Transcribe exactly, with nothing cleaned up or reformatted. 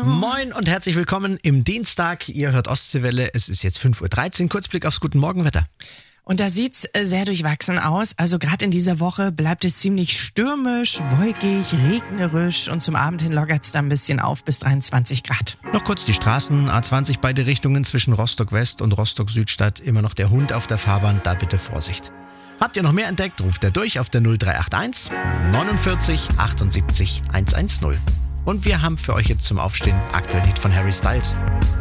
Moin und herzlich willkommen im Dienstag. Ihr hört Ostseewelle. Es ist jetzt fünf Uhr dreizehn. Kurzblick aufs Guten Morgenwetter. Und da sieht's sehr durchwachsen aus. Also gerade in dieser Woche bleibt es ziemlich stürmisch, wolkig, regnerisch und zum Abend hin lockert's da ein bisschen auf bis dreiundzwanzig Grad. Noch kurz die Straßen. A zwanzig beide Richtungen zwischen Rostock West und Rostock Südstadt. Immer noch der Hund auf der Fahrbahn. Da bitte Vorsicht. Habt ihr noch mehr entdeckt? Ruft er durch auf der null drei acht eins neunundvierzig achtundsiebzig hundertzehn. Und wir haben für euch jetzt zum Aufstehen aktuell Lied von Harry Styles.